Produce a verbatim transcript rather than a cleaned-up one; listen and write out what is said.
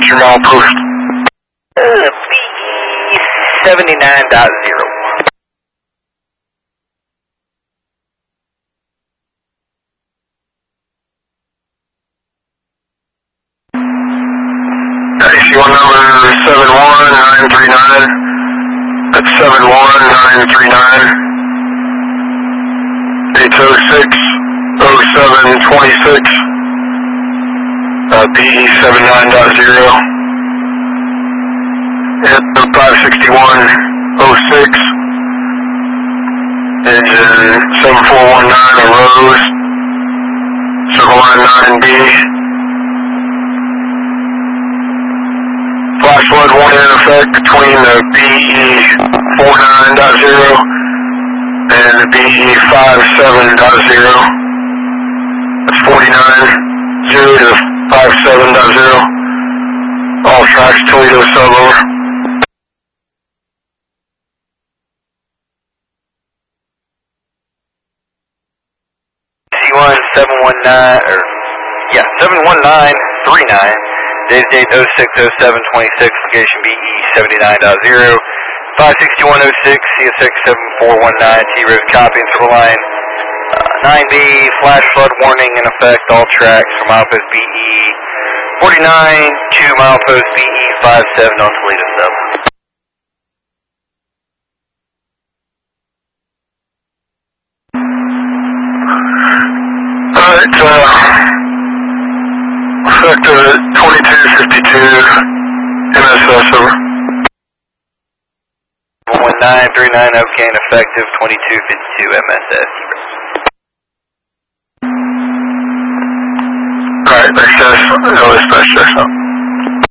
your milepost? Uh, B E seventy-nine dot zero. A C one number seven one nine three nine. That's seven one nine three nine. eight oh six oh seven twenty-six. Uh, B E seventy-nine dot zero. At five sixty-one oh six. Engine seven four one nine arose. Circle line nine B. Flash flood warning in effect between the B E forty-nine dot zero and the B E fifty-seven dot zero. That's forty-nine zero to fifty-seven dot zero. All tracks Toledo sub over. C one seven one nine, or, yeah, seven one nine three nine. Date date oh six oh seven twenty-six, location B E seventy-nine dot zero, five sixty-one oh six, C S X seven four one nine, T-Rose copy, and circle line uh, nine B, flash flood warning in effect, all tracks from milepost B E forty-nine to milepost B E fifty-seven on Toledo sub. Alright, uh, effective twenty-two fifty-two, M S S over. one nine three nine, okay, and effective twenty-two fifty-two, M S S. Alright, next guys, no dispatch checks out.